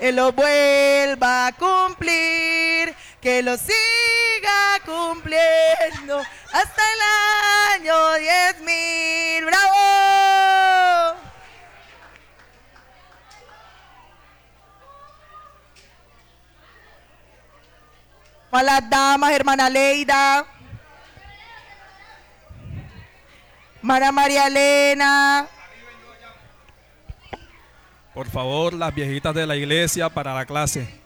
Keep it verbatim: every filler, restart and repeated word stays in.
Él lo vuelva a cumplir, que lo siga cumpliendo hasta el año diez mil. ¡Bravo! A las damas, hermana Leida, hermana María Elena. Por favor, las viejitas de la iglesia para la clase.